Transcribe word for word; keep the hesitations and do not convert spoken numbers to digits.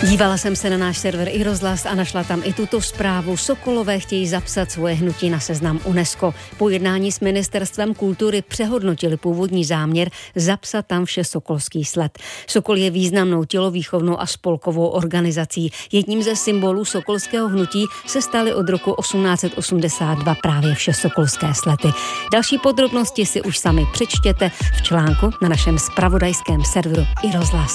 Dívala jsem se na náš server iRozhlas a našla tam i tuto zprávu. Sokolové chtějí zapsat svoje hnutí na seznam UNESCO. Po jednání s Ministerstvem kultury přehodnotili původní záměr zapsat tam vše sokolský sled. Sokol je významnou tělovýchovnou a spolkovou organizací. Jedním ze symbolů sokolského hnutí se staly od roku osmnáct osmdesát dva právě vše sokolské slety. Další podrobnosti si už sami přečtěte v článku na našem zpravodajském serveru iRozhlas.